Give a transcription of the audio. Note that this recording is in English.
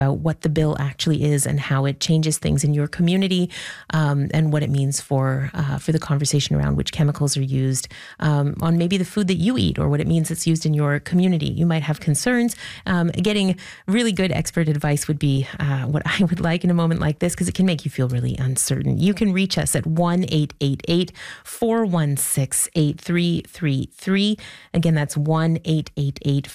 about what the bill actually is and how it changes things in your community, and what it means for the conversation around which chemicals are used on maybe the food that you eat, or what it means it's used in your community. You might have concerns. Getting really good expert advice would be what I would like in a moment like this, because it can make you feel really uncertain. You can reach us at 1-888-416-8333. Again, that's 1-888